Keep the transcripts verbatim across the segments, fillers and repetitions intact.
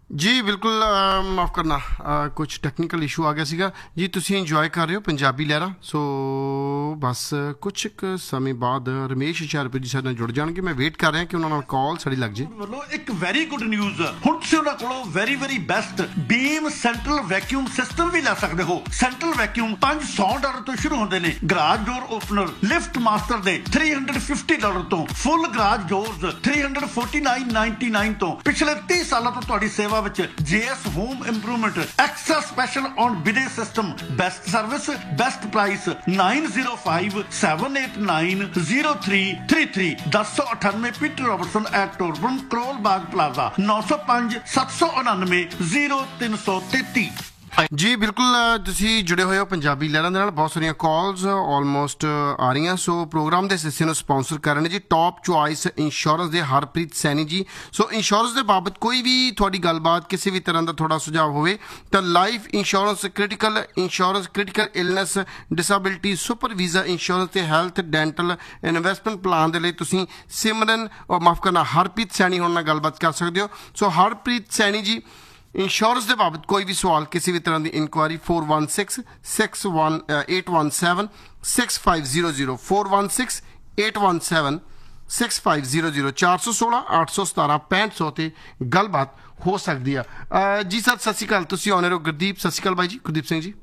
जी बिल्कुल माफ़ करना कुछ टैक्नीकल इशू आ गया ਸੀਗਾ ਜੀ। ਤੁਸੀਂ ਇੰਜੋਏ ਕਰ ਰਹੇ ਹੋ ਪੰਜਾਬੀ ਲਹਿਰਾਂ। ਸੋ ਬਸ ਕੁਛ ਕੁ ਸਮੇਂ ਬਾਅਦ ਰਮੇਸ਼ ਹੁਸ਼ਿਆਰਪੁਰ ਜੀ ਸਾਡੇ ਨਾਲ ਜੁੜ ਜਾਣਗੇ। ਮੈਂ ਵੇਟ ਕਰ ਰਿਹਾ ਕਿ ਉਹਨਾਂ ਨਾਲ ਕਾਲ ਸਾਡੀ ਲੱਗ ਜੇ। ਵੱਲੋਂ ਇੱਕ ਵੈਰੀ ਗੁੱਡ ਨਿਊਜ਼, ਹੁਣ ਤੁਸੀਂ ਉਹਨਾਂ ਕੋਲੋਂ ਵੈਰੀ ਵੈਰੀ ਬੈਸਟ ਬੀਮ ਸੈਂਟਰਲ ਵੈਕਿਊਮ ਸਿਸਟਮ ਵੀ ਲੈ ਸਕਦੇ ਹੋ। ਸੈਂਟਰਲ ਵੈਕਿਊਮ ਪੰਜ ਸੌ ਡਾਲਰ ਤੋਂ ਸ਼ੁਰੂ ਹੁੰਦੇ ਨੇ। ਗਰਾਜ ਡੋਰ ਓਪਨਰ ਲਿਫਟ ਮਾਸਟਰ ਦੇ ਤਿੰਨ ਸੌ ਪਚਾਸ ਡਾਲਰ ਤੋਂ, ਫੁੱਲ ਗਰਾਜ ਡੋਰਸ ਤਿੰਨ ਸੌ ਉਨਤਾਲੀ ਨਿਨਆਨਵੇ ਤੋਂ। ਪਿਛਲੇ ਤੀਹ ਸਾਲਾਂ ਤੋਂ ਤੁਹਾਡੀ ਸੇਵਾ ਵਿੱਚ JS home improvement extra special on ਬਿਡੇ system, best service, best price. ਨਾइन zero five seven eight nine zero three three three दस सौ अठानवे Peter Robertson eight टोरबन Karol Bagh plaza नौ सौ पांच सत्त सौ उनानवे जीरो तीन सौ तेती। ਜੀ ਬਿਲਕੁਲ ਤੁਸੀਂ ਜੁੜੇ ਹੋਏ ਹੋ ਪੰਜਾਬੀ ਲਹਿਰਾਂ ਦੇ ਨਾਲ। ਬਹੁਤ ਸਾਰੀਆਂ ਕਾਲਸ ਆਲਮੋਸਟ ਆ ਰਹੀਆਂ। ਸੋ ਪ੍ਰੋਗਰਾਮ ਦੇ ਹਿੱਸੇ ਨੂੰ ਸਪਾਂਸਰ ਕਰ ਰਹੇ ਨੇ ਜੀ ਟੌਪ ਚੁਆਇਸ ਇੰਸ਼ੋਰੈਂਸ ਦੇ ਹਰਪ੍ਰੀਤ ਸੈਣੀ ਜੀ। ਸੋ ਇੰਸ਼ੋਰੈਂਸ ਦੇ ਬਾਬਤ ਕੋਈ ਵੀ ਤੁਹਾਡੀ ਗੱਲਬਾਤ, ਕਿਸੇ ਵੀ ਤਰ੍ਹਾਂ ਦਾ ਤੁਹਾਡਾ ਸੁਝਾਅ ਹੋਵੇ ਤਾਂ life insurance, critical insurance, critical illness, disability, super visa insurance ਤੇ ਹੈਲਥ, ਡੈਂਟਲ, ਇਨਵੈਸਟਮੈਂਟ ਪਲਾਨ ਦੇ ਲਈ ਤੁਸੀਂ ਸਿਮਰਨ ਮਾਫ ਕਰਨਾ ਹਰਪ੍ਰੀਤ ਸੈਣੀ ਹੋਣ ਨਾਲ ਗੱਲਬਾਤ ਕਰ ਸਕਦੇ ਹੋ। ਸੋ ਹਰਪ੍ਰੀਤ ਸੈਣੀ ਜੀ ਇੰਸ਼ੋਰੈਂਸ ਦੇ ਬਾਬਤ ਕੋਈ ਵੀ ਸਵਾਲ, ਕਿਸੇ ਵੀ ਤਰ੍ਹਾਂ ਦੀ inquiry four one six six one eight one seven six five zero zero four one six eight one seven six five zero zero चार सौ सोलह आठ सौ सतारह पैंठ सौ ਤੇ ਗੱਲਬਾਤ ਹੋ ਸਕਦੀ ਆ। ਜੀ ਸਰ ਸਤਿ ਸ਼੍ਰੀ ਅਕਾਲ, ਤੁਸੀਂ ਆਨਰ ਹੋ ਗੁਰਦੀਪ। ਸਤਿ ਸ਼੍ਰੀ ਅਕਾਲ ਬਾਈ ਜੀ, ਗੁਰਦੀਪ ਸਿੰਘ ਜੀ।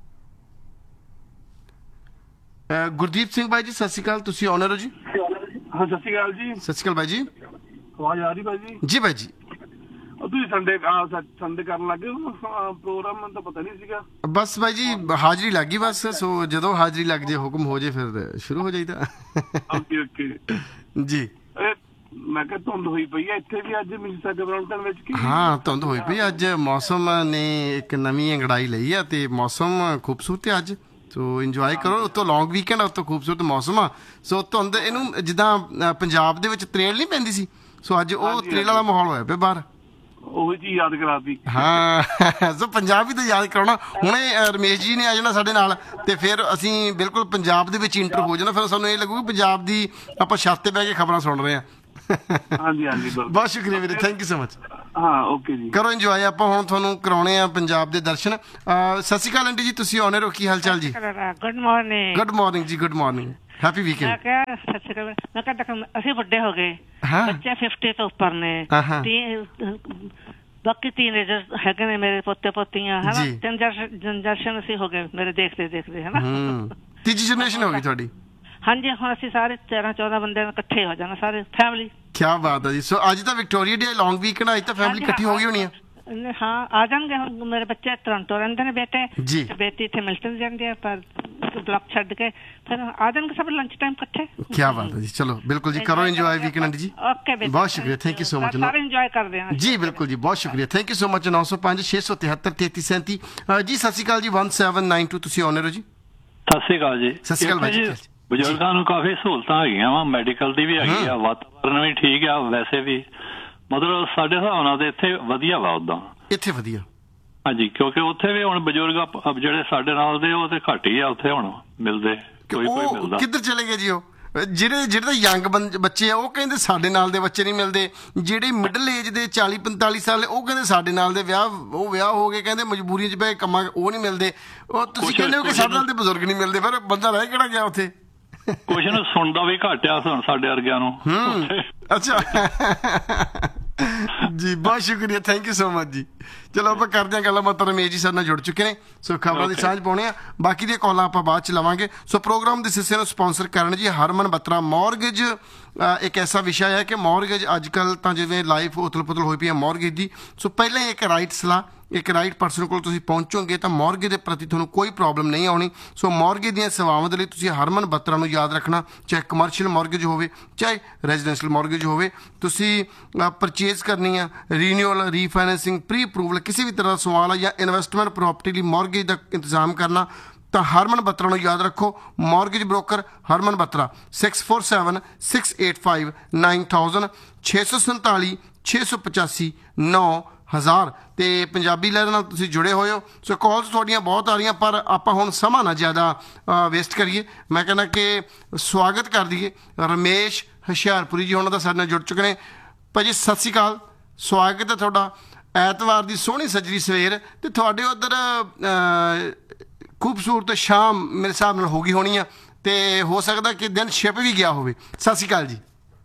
ਗੁਰਦੀਪ ਸਿੰਘ ਬਾਈ ਜੀ ਸਤਿ ਸ਼੍ਰੀ ਅਕਾਲ, ਤੁਸੀਂ ਆਨਰ ਹੋ ਜੀ। ਹਾਂ ਸਤਿ ਸ਼੍ਰੀ ਅਕਾਲ ਜੀ। ਸਤਿ ਸ਼੍ਰੀ ਅਕਾਲ ਬਾਈ ਜੀ, ਆਵਾਜ਼ ਆ ਰਹੀ ਬਾਈ ਜੀ? ਜੀ ਬਾਈ ਜੀ। ਤੁਸੀਂ ਸੰਡੇ ਸੰਡੇ ਕਰਨ ਲੱਗੇ ਪ੍ਰੋਗਰਾਮ? ਮੈਨੂੰ ਤਾਂ ਪਤਾ ਨਹੀਂ ਸੀਗਾ। ਬਸ ਬਾਈ ਜੀ ਹਾਜ਼ਰੀ ਲੱਗ ਗਈ ਬਸ। ਸੋ ਜਦੋਂ ਹਾਜ਼ਰੀ ਲੱਗ ਜੇ, ਹੁਕਮ ਹੋ ਜੇ, ਫਿਰ ਸ਼ੁਰੂ ਹੋ ਜਾਈਦਾ। ਓਕੇ ਓਕੇ ਜੀ। ਮੈਂ ਕਿਹਾ ਧੁੰਦ ਹੋਈ ਪਈ ਹੈ ਇੱਥੇ ਵੀ ਅੱਜ ਮਿਸੀਸਾਗਾ ਬ੍ਰਾਂਪਟਨ ਵਿੱਚ। ਕੀ ਹਾਂ ਧੁੰਦ ਹੋਈ ਪਈ ਅੱਜ। ਮੌਸਮ ਨੇ ਇੱਕ ਨਵੀਂ ਅੰਗੜਾਈ ਲਈ ਆ ਤੇ ਮੌਸਮ ਖੂਬਸੂਰਤ ਹੈ ਅੱਜ। ਸੋ ਇੰਜੋਏ ਕਰੋ। ਉੱਤੋਂ ਲੌਂਗ ਵੀਕਐਂਡ ਆ, ਉੱਤੋਂ ਖੂਬਸੂਰਤ ਮੌਸਮ ਆ। ਸੋ ਧੁੰਦ ਇਹਨੂੰ ਜਿੱਦਾਂ ਪੰਜਾਬ ਦੇ ਵਿੱਚ ਤਰੇਲ ਨਹੀਂ ਪੈਂਦੀ ਸੀ, ਸੋ ਅੱਜ ਉਹ ਤਰੇਲ ਵਾਲਾ ਮਾਹੌਲ ਹੋਇਆ ਪਿਆ ਬਾਹਰ। ਉਹੀ ਚੀਜ਼ ਯਾਦ ਕਰਾਤੀ। ਹਾਂ ਸੋ ਪੰਜਾਬ ਵੀ ਤਾਂ ਯਾਦ ਕਰਾਉਣਾ। ਹੁਣੇ ਰਮੇਸ਼ ਜੀ ਨੇ ਆ ਜਾਣਾ ਸਾਡੇ ਨਾਲ ਤੇ ਫਿਰ ਅਸੀਂ ਬਿਲਕੁਲ ਪੰਜਾਬ ਦੇ ਵਿੱਚ ਇੰਟਰ ਹੋ ਜਾਣਾ। ਫਿਰ ਸਾਨੂੰ ਇਹ ਲੱਗੂ ਪੰਜਾਬ ਦੀ ਆਪਾਂ ਛੱਤ ਤੇ ਬਹਿ ਕੇ ਖਬਰਾਂ ਸੁਣ ਰਹੇ ਹਾਂ। ਹਾਂਜੀ ਹਾਂਜੀ ਬਹੁਤ ਸ਼ੁਕਰੀਆ ਵੀਰੇ, ਥੈਂਕ ਯੂ ਸੋ ਮਚ। ਹਾਂ ਓਕੇ ਜੀ, ਕਰੋ ਇੰਜੋਏ। ਆਪਾਂ ਹੁਣ ਤੁਹਾਨੂੰ ਕਰਾਉਣੇ ਆ ਪੰਜਾਬ ਦੇ ਦਰਸ਼ਨ। ਸਤਿ ਸ਼੍ਰੀ ਅਕਾਲ ਆਂਟੀ ਜੀ, ਤੁਸੀਂ ਆਨਰ ਹੋ, ਕੀ ਹਾਲ ਚਾਲ ਜੀ? Good morning. ਗੁੱਡ ਮਾਰਨਿੰਗ ਜੀ, ਗੁੱਡ ਮਾਰਨਿੰਗ, ਹੈਪੀ ਵੀਕਐਂਡ। ਮੈਂ ਕਿਹਾ ਸਤਿ ਸ਼੍ਰੀ ਅਕਾਲ। ਮੈਂ ਕਿਹਾ ਦੇਖ ਅਸੀਂ ਵੱਡੇ ਹੋ ਗਏ, ਬੱਚੇ ਫਿਫਟੀ ਤੋਂ ਉੱਪਰ ਨੇ, ਬਾਕੀ ਟੀਨੇਜਰ ਹੈਗੇ ਨੇ ਮੇਰੇ ਪੋਤੇ ਪੋਤੀਆਂ, ਹੈ ਨਾ। ਤਿੰਨ ਜਨਰੇਸ਼ਨ ਅਸੀਂ ਹੋ ਗਏ ਮੇਰੇ ਦੇਖਦੇ ਦੇਖਦੇ, ਹੈ ਨਾ। ਤੀਜੀ ਜਨਰੇਸ਼ਨ ਹੋ ਗਈ ਤੁਹਾਡੀ? ਹਾਂਜੀ, ਹੁਣ ਅਸੀਂ ਸਾਰੇ ਤੇਰਾਂ ਚੌਦਾਂ ਬੰਦੇ ਇਕੱਠੇ ਹੋ ਜਾਣਾ, ਸਾਰੇ ਫੈਮਿਲੀ। ਕੀ ਬਾਤ ਹੈ ਜੀ। ਸੋ ਅੱਜ ਤਾਂ ਵਿਕਟੋਰੀਆ ਡੇ, ਲੌਂਗ ਵੀਕਐਂਡ, ਅੱਜ ਤਾਂ ਫੈਮਿਲੀ ਇਕੱਠੀ ਹੋ ਗਈ ਹੋਣੀ ਆ। ਹਾਂ ਆ ਜਾਣਗੇ। ਹੁਣ ਮੇਰੇ ਬੱਚੇ ਟੋਰਾਂਟੋ ਰਹਿੰਦੇ ਨੇ, ਬੇਟੇ ਜੀ, ਬੇਟੀ ਇੱਥੇ ਮਿਲਟਨ ਜਾਂਦੀ ਹੈ, ਪਰ ਬਲਾਕ ਛੱਡ ਕੇ ਫਿਰ ਆ ਜਾਣਗੇ ਸਭ ਲੰਚ ਟਾਈਮ ਇਕੱਠੇ। ਕੀ ਬਾਤ ਹੈ ਜੀ। ਚਲੋ ਬਿਲਕੁਲ ਜੀ, ਕਰੋ ਇੰਜੋਏ ਵੀਕਐਂਡ ਆਂਟੀ ਜੀ। ਓਕੇ, ਬਹੁਤ ਸ਼ੁਕਰੀਆ, ਥੈਂਕ ਯੂ ਸੋ ਮਚ। ਸਾਰੇ ਇੰਜੋਏ ਕਰਦੇ ਹਾਂ ਜੀ ਬਿਲਕੁਲ ਜੀ, ਬਹੁਤ ਸ਼ੁਕਰੀਆ, ਥੈਂਕ ਯੂ ਸੋ ਮਚ। ਨੌ ਸੌ ਪੰਜ ਛੇ ਸੌ ਤਿਹੱਤਰ ਤੇਤੀ ਸੈਂਤੀ ਜੀ। ਸਤਿ ਸ਼੍ਰੀ ਅਕਾਲ ਜੀ। ਵਨ ਸੈਵਨ ਨਾਈਨ ਟੂ ਤੁਸੀਂ ਆਨਰ ਹੋ ਜੀ। ਸਤਿ ਸ਼੍ਰੀ ਅਕਾਲ ਜੀ। ਸਤਿ ਸ਼੍ਰੀ ਅਕਾਲ ਬਾਈ ਜੀ। ਬਜ਼ੁਰਗਾਂ ਨੂੰ ਕਾਫੀ ਸਹੂਲਤਾਂ ਹੈਗੀਆਂ ਵਾ, ਮੈਡੀਕਲ ਦੀ ਵੀ ਹੈਗੀ ਆ, ਵਾਤਾਵਰਨ ਵੀ ਠੀਕ ਆ, ਵੈਸੇ ਵੀ ਮਤਲਬ ਸਾਡੇ ਹਿਸਾਬ ਨਾਲ ਤੇ ਇੱਥੇ ਵਧੀਆ ਵਾ। ਉਦਾਂ ਇੱਥੇ ਵਧੀਆ, ਹਾਂਜੀ, ਕਿਉਂਕਿ ਉੱਥੇ ਵੀ ਹੁਣ ਬਜ਼ੁਰਗ ਜਿਹੜੇ ਸਾਡੇ ਨਾਲ ਦੇ ਉਹ ਤੇ ਘੱਟ ਹੀ ਆ ਉੱਥੇ ਹੁਣ ਮਿਲਦੇ, ਕੋਈ ਕੋਈ ਮਿਲਦਾ। ਕਿੱਧਰ ਚਲੇ ਗਏ ਜੀ ਉਹ? ਜਿਹੜੇ ਜਿਹੜੇ ਤਾਂ ਯੰਗ ਬੱਚੇ ਆ ਉਹ ਕਹਿੰਦੇ ਸਾਡੇ ਨਾਲ ਦੇ ਬੱਚੇ ਨਹੀਂ ਮਿਲਦੇ। ਜਿਹੜੇ ਮਿਡਲ ਏਜ ਦੇ ਚਾਲੀ ਪੰਤਾਲੀ ਸਾਲ ਉਹ ਕਹਿੰਦੇ ਸਾਡੇ ਨਾਲ ਦੇ ਵਿਆਹ ਉਹ ਵਿਆਹ ਹੋ ਗਏ, ਕਹਿੰਦੇ ਮਜਬੂਰੀਆਂ 'ਚ ਪਏ ਕੰਮਾਂ ਉਹ ਨਹੀਂ ਮਿਲਦੇ। ਉਹ ਤੁਸੀਂ ਕਹਿੰਦੇ ਹੋ ਕਿ ਸਾਡੇ ਨਾਲ ਦੇ ਬਜ਼ੁਰਗ ਨਹੀਂ ਮਿਲਦੇ, ਫਿਰ ਬੰਦਾ ਰਹਿ ਕਿਹੜਾ ਗਿਆ ਉੱਥੇ? ਕੁਛ ਨੂੰ ਸੁਣਦਾ ਵੀ ਘੱਟ ਆ ਸਾਡੇ ਵਰਗਿਆਂ ਨੂੰ। ਅੱਛਾ ਜੀ, ਬਹੁਤ ਸ਼ੁਕਰੀਆ, ਥੈਂਕ ਯੂ ਸੋ ਮਚ ਜੀ। ਚਲੋ ਆਪਾਂ ਕਰਦੇ ਹਾਂ ਗੱਲਾਂ ਬਾਤਾਂ। ਰਮੇਸ਼ ਜੀ ਸਾਡੇ ਨਾਲ ਜੁੜ ਚੁੱਕੇ ਨੇ, ਸੋ ਖਬਰਾਂ ਦੀ ਸਾਂਝ ਪਾਉਣੇ ਆ। ਬਾਕੀ ਦੀਆਂ ਕਾਲਾਂ ਆਪਾਂ ਬਾਅਦ ਚ ਲਵਾਂਗੇ। ਸੋ ਪ੍ਰੋਗਰਾਮ ਦੇ ਹਿੱਸੇ ਨੂੰ ਸਪਾਂਸਰ ਕਰਨ ਜੀ ਹਰਮਨ ਬਤਰਾ। ਮੌਰਗੇਜ ਇੱਕ ਐਸਾ ਵਿਸ਼ਾ ਹੈ ਕਿ ਮੌਰਗੇਜ ਅੱਜ ਕੱਲ੍ਹ ਤਾਂ ਜਿਵੇਂ ਲਾਈਫ ਉਥਲ ਪੁਥਲ ਹੋਈ ਪਈ ਹੈ ਮੌਰਗੇਜ ਦੀ। ਸੋ ਪਹਿਲਾਂ ਹੀ ਇੱਕ ਰਾਈਟ ਸਲਾਹ, ਇੱਕ ਰਾਈਟ ਪਰਸਨ ਕੋਲ ਤੁਸੀਂ ਪਹੁੰਚੋਗੇ ਤਾਂ ਮੌਰਗੇਜ ਦੇ ਪ੍ਰਤੀ ਤੁਹਾਨੂੰ ਕੋਈ ਪ੍ਰੋਬਲਮ ਨਹੀਂ ਆਉਣੀ। ਸੋ ਮੌਰਗੇਜ ਦੀਆਂ ਸੇਵਾਵਾਂ ਦੇ ਲਈ ਤੁਸੀਂ ਹਰਮਨ ਬਤਰਾ ਨੂੰ ਯਾਦ ਰੱਖਣਾ। ਚਾਹੇ ਕਮਰਸ਼ੀਅਲ ਮੌਰਗੇਜ ਹੋਵੇ, ਚਾਹੇ ਰੈਜ਼ੀਡੈਂਸ਼ੀਅਲ ਮੌਰਗੇਜ ਹੋਵੇ, ਤੁਸੀਂ ਪਰਚੇਜ਼ ਕਰਨੀ ਆ, ਰੀਨਿਊਅਲ, ਰੀਫਾਈਨੈਂਸਿੰਗ, ਪ੍ਰੀ ਅਪਰੂਵਲ, ਕਿਸੇ ਵੀ ਤਰ੍ਹਾਂ ਦਾ ਸਵਾਲ ਆ, ਜਾਂ ਇਨਵੈਸਟਮੈਂਟ ਪ੍ਰੋਪਰਟੀ ਲਈ ਮੌਰਗੇਜ ਦਾ ਇੰਤਜ਼ਾਮ ਕਰਨਾ, ਤਾਂ ਹਰਮਨ ਬਤਰਾ ਨੂੰ ਯਾਦ ਰੱਖੋ। ਮੌਰਗੇਜ ਬ੍ਰੋਕਰ ਹਰਮਨ Batra, six four seven six eight five nine thousand, ਛੇ ਸੌ ਸੰਤਾਲੀ ਛੇ ਸੌ ਪਚਾਸੀ ਨੌ ਹਜ਼ਾਰ। ਅਤੇ ਪੰਜਾਬੀ ਲਹਿਰ ਨਾਲ ਤੁਸੀਂ ਜੁੜੇ ਹੋਏ ਹੋ। ਸੋ ਕਾਲਸ ਤੁਹਾਡੀਆਂ ਬਹੁਤ ਆ ਰਹੀਆਂ, ਪਰ ਆਪਾਂ ਹੁਣ ਸਮਾਂ ਨਾ ਜ਼ਿਆਦਾ ਵੇਸਟ ਕਰੀਏ। ਮੈਂ ਕਹਿੰਦਾ ਕਿ ਸਵਾਗਤ ਕਰ ਦਈਏ ਰਮੇਸ਼ ਹੁਸ਼ਿਆਰਪੁਰੀ ਜੀ, ਉਹਨਾਂ ਦਾ ਸਾਡੇ ਨਾਲ ਜੁੜ ਚੁੱਕੇ ਨੇ। ਭਾਅ ਜੀ ਸਤਿ ਸ਼੍ਰੀ ਅਕਾਲ, ਸਵਾਗਤ ਹੈ ਤੁਹਾਡਾ। ਐਤਵਾਰ ਦੀ ਸੋਹਣੀ ਸੱਜਰੀ ਸਵੇਰ ਤੇ ਤੁਹਾਡੇ ਉਧਰ ਖੂਬਸੂਰਤ ਸ਼ਾਮ ਮੇਰੇ ਹਿਸਾਬ ਨਾਲ ਹੋ ਗਈ ਹੋਣੀ ਆ ਤੇ ਹੋ ਸਕਦਾ ਕਿ ਦਿਨ ਛਿਪ ਵੀ ਗਿਆ ਹੋਵੇ। ਸਤਿ ਸ਼੍ਰੀ ਅਕਾਲ ਜੀ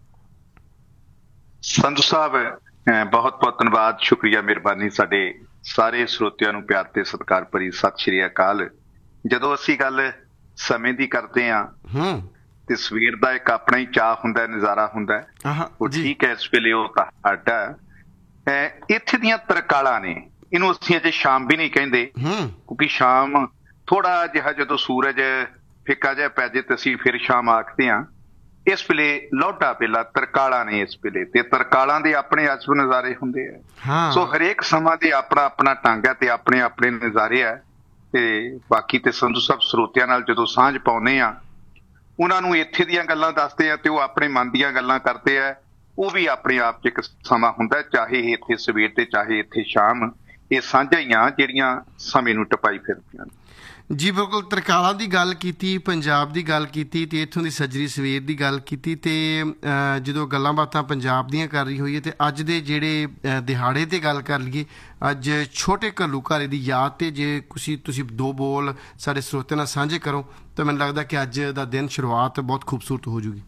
ਸੰਧੂ ਸਾਹਿਬ, ਬਹੁਤ ਬਹੁਤ ਧੰਨਵਾਦ, ਸ਼ੁਕਰੀਆ, ਮਿਹਰਬਾਨੀ। ਸਾਡੇ ਸਾਰੇ ਸਰੋਤਿਆਂ ਨੂੰ ਪਿਆਰ ਤੇ ਸਤਿਕਾਰ ਭਰੀ ਸਤਿ ਸ਼੍ਰੀ ਅਕਾਲ। ਜਦੋਂ ਅਸੀਂ ਗੱਲ ਸਮੇਂ ਦੀ ਕਰਦੇ ਹਾਂ ਤੇ ਸਵੇਰ ਦਾ ਇੱਕ ਆਪਣਾ ਹੀ ਚਾਅ ਹੁੰਦਾ, ਨਜ਼ਾਰਾ ਹੁੰਦਾ। ਉਹ ਠੀਕ ਹੈ, ਇਸ ਵੇਲੇ ਉਹ ਤੁਹਾਡਾ ਇੱਥੇ ਦੀਆਂ ਤਰਕਾਲਾਂ ਨੇ, ਇਹਨੂੰ ਅਸੀਂ ਅਜੇ ਸ਼ਾਮ ਵੀ ਨਹੀਂ ਕਹਿੰਦੇ ਕਿਉਂਕਿ ਸ਼ਾਮ ਥੋੜਾ ਜਿਹਾ ਜਦੋਂ ਸੂਰਜ ਫਿੱਕਾ ਜਿਹਾ ਪੈ ਜੇ ਤੇ ਅਸੀਂ ਫਿਰ ਸ਼ਾਮ ਆਖਦੇ ਹਾਂ। ਇਸ ਵੇਲੇ ਲੌਟਾ ਵੇਲਾ ਤਰਕਾਲਾਂ ਨੇ ਇਸ ਵੇਲੇ, ਤੇ ਤਰਕਾਲਾਂ ਦੇ ਆਪਣੇ ਅਜਬ ਨਜ਼ਾਰੇ ਹੁੰਦੇ ਆ। ਸੋ ਹਰੇਕ ਸਮਾਂ ਦੇ ਆਪਣਾ ਆਪਣਾ ਢੰਗ ਹੈ ਤੇ ਆਪਣੇ ਆਪਣੇ ਨਜ਼ਾਰੇ ਆ। ਤੇ ਬਾਕੀ ਤੇ ਸੰਧੂ ਸਾਹਿਬ ਸਰੋਤਿਆਂ ਨਾਲ ਜਦੋਂ ਸਾਂਝ ਪਾਉਂਦੇ ਆ, ਉਹਨਾਂ ਨੂੰ ਇੱਥੇ ਦੀਆਂ ਗੱਲਾਂ ਦੱਸਦੇ ਆ ਤੇ ਉਹ ਆਪਣੇ ਮਨ ਦੀਆਂ ਗੱਲਾਂ ਕਰਦੇ ਆ। ਉਹ ਵੀ ਆਪਣੇ ਆਪ 'ਚ ਇੱਕ ਸਮਾਂ ਹੁੰਦਾ, ਚਾਹੇ ਇੱਥੇ ਸਵੇਰ ਤੇ ਚਾਹੇ ਇੱਥੇ ਸ਼ਾਮ। ਇਹ ਸਾਂਝਾਂ ਹੀ ਆ ਜਿਹੜੀਆਂ ਸਮੇਂ ਨੂੰ ਟਪਾਈ ਫਿਰਦੀਆਂ ਨੇ। ਜੀ ਬਿਲਕੁਲ, ਤਰਕਾਲਾਂ ਦੀ ਗੱਲ ਕੀਤੀ, ਪੰਜਾਬ ਦੀ ਗੱਲ ਕੀਤੀ ਤੇ ਇੱਥੋਂ ਦੀ ਸੱਜਰੀ ਸਵੇਰ ਦੀ ਗੱਲ ਕੀਤੀ। ਤੇ ਜਦੋਂ ਗੱਲਾਂ ਬਾਤਾਂ ਪੰਜਾਬ ਦੀਆਂ ਕਰ ਰਹੀ ਹੋਈਏ ਤੇ ਅੱਜ ਦੇ ਜਿਹੜੇ ਦਿਹਾੜੇ ਤੇ ਗੱਲ ਕਰ ਲਈਏ, ਅੱਜ ਛੋਟੇ ਘੱਲੂਘਾਰੇ ਦੀ ਯਾਦ ਤੇ ਜੇ ਤੁਸੀਂ ਤੁਸੀਂ ਦੋ ਬੋਲ ਸਾਡੇ ਸਰੋਤਿਆਂ ਨਾਲ ਸਾਂਝੇ ਕਰੋ ਤਾਂ ਮੈਨੂੰ ਲੱਗਦਾ ਕਿ ਅੱਜ ਦਾ ਦਿਨ ਸ਼ੁਰੂਆਤ ਬਹੁਤ ਖੂਬਸੂਰਤ ਹੋ ਜੂਗੀ।